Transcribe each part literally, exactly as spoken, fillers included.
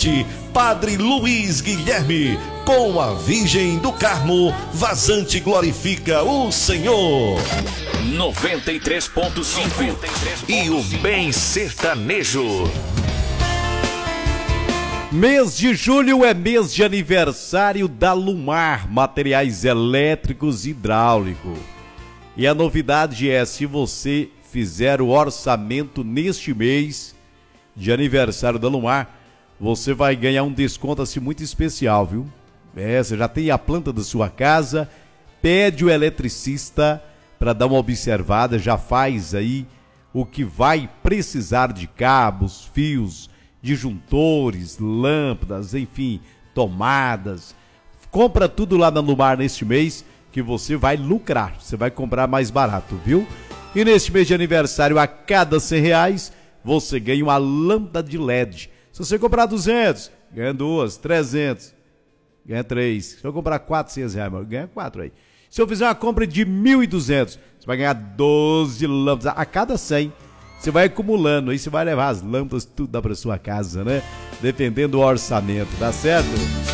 Vazante, Padre Luiz Guilherme, com a Virgem do Carmo, Vazante glorifica o Senhor. noventa e três ponto cinco e o Bem Sertanejo. Mês de julho é mês de aniversário da Lumar, materiais elétricos e hidráulico. E a novidade é, se você fizer o orçamento neste mês de aniversário da Lumar, você vai ganhar um desconto assim muito especial, viu? É, você já tem a planta da sua casa, pede o eletricista para dar uma observada, já faz aí o que vai precisar de cabos, fios, disjuntores, lâmpadas, enfim, tomadas. Compra tudo lá na Lumar neste mês que você vai lucrar, você vai comprar mais barato, viu? E neste mês de aniversário, a cada cem reais, você ganha uma lâmpada de L E D. Se você comprar duzentos, ganha duas, trezentos, ganha três. Se eu comprar quatrocentos reais, ganha quatro aí. Se eu fizer uma compra de mil e duzentos, você vai ganhar doze lâmpadas a cada cem. Você vai acumulando, aí você vai levar as lâmpadas tudo para sua casa, né? Dependendo do orçamento, tá certo?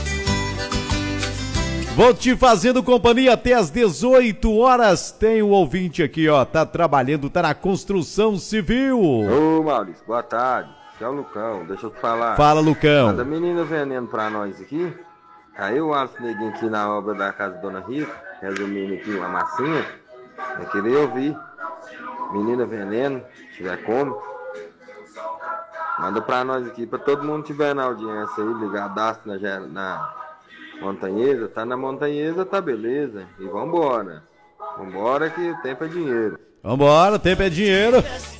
Vou te fazendo companhia até às dezoito horas. Tem um ouvinte aqui, ó, tá trabalhando, tá na construção civil. Ô, Maurício, boa tarde. Aqui é o Lucão, deixa eu te falar. Fala, Lucão. Manda menina veneno pra nós aqui. Aí o Alisson Neguinho aqui na obra da casa da Dona Rita, resumindo aqui uma massinha. Eu queria ouvir. Menina veneno, se tiver como. Manda pra nós aqui, pra todo mundo que tiver na audiência aí, ligadaço na, na Montanhesa. Tá na Montanhesa, tá beleza. E vambora. Vambora que o tempo é dinheiro. Vambora, o tempo é dinheiro.